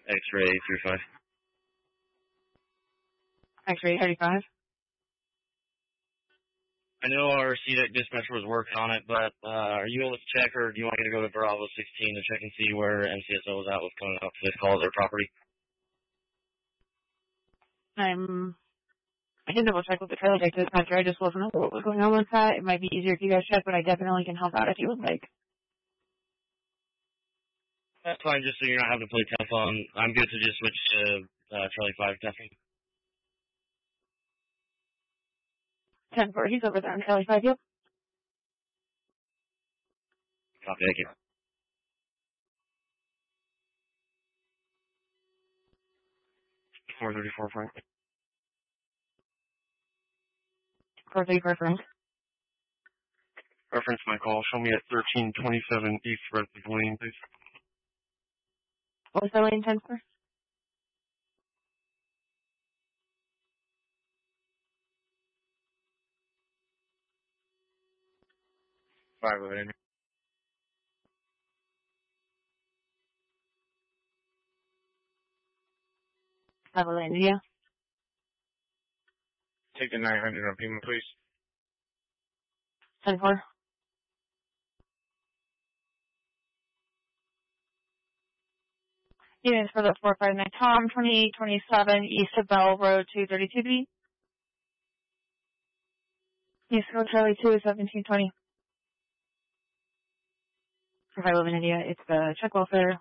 X-ray 35. X-ray 35. I know our CDEC dispatcher was working on it, but are you able to check, or do you want me to go to Bravo 16 to check and see where MCSO was at with coming up to this call at their property? I can double check with the trailer tech dispatcher. I just wasn't aware what was going on with that. It might be easier if you guys check, but I definitely can help out if you would like. That's fine, just so you're not having to play telephone. I'm good to just switch to Charlie 5, definitely. 10-4, he's over there on Charlie 5, yep. Copy, thank you. $434, Frank. 434, Frank. Reference my call. Show me at 1327 East Redwood Lane, please. What was that lane, 10-4? Lane. 5 lane, yeah. Take the 900 on Pima, please. 10-4. Units for the 459 Tom, 2827 East of Bell Road 232B. East Road Charlie 2 is 1720. If I live in India, it's the check welfare.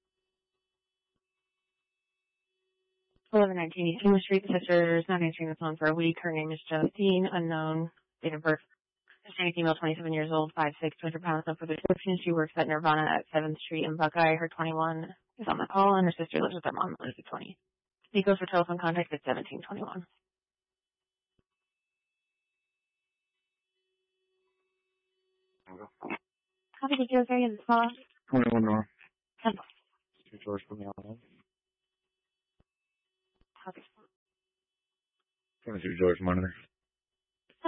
1119 East English Street. The sister is not answering the phone for a week. Her name is Justine, unknown, date of birth. Hispanic female, 27 years old, 5'6", 200 pounds, no further description. She works at Nirvana at 7th Street in Buckeye. Her 21 is on the call, and her sister lives with her mom, lives at 20. Nico for telephone contact at 1721. How did you do there in the call? 21 North. 10. George, put me on. 22 George, monitor. 10.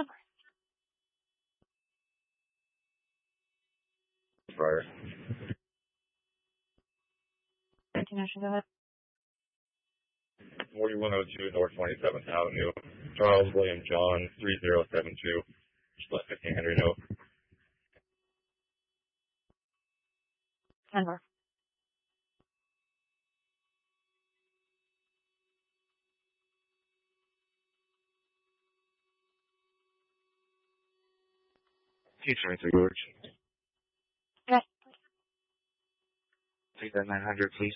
Friar. 13 action, go ahead. 4102 North 27th Avenue. Charles William John, 3072. Just let 15 Henry know. 10. Teacher, George. Okay. Take that 900, please.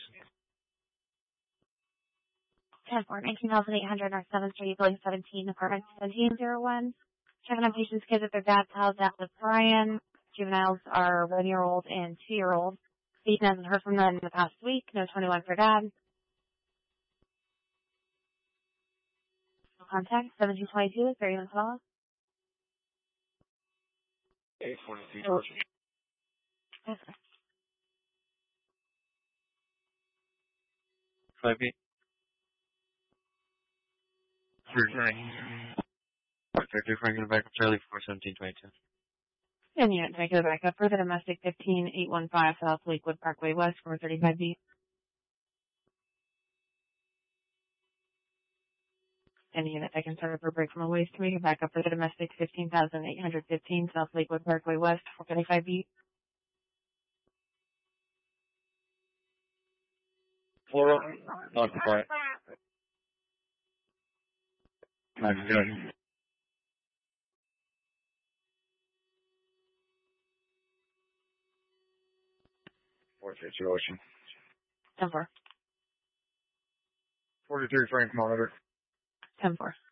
10-4, 19,800 North 7th Street, building 17, apartment 1701. Checking on patients' kids at their dad's house out with Brian. Juveniles are 1-year-old and 2-year-old. Ethan hasn't heard from them in the past week. No 21 for dad. No contact. 1722 is there even call? 843 George. Yes, 5 8. Frank. Victor Frank in the back of Charlie 41722. and unit take the backup for the domestic 15815 South Lakewood Parkway West 435B. And unit taken started for break from a waste to make a backup for the domestic 15,815 South Lakewood Parkway West 435B. 4 not quiet. 9 4 situation. 10-4. 43 Frank monitor. 10-4.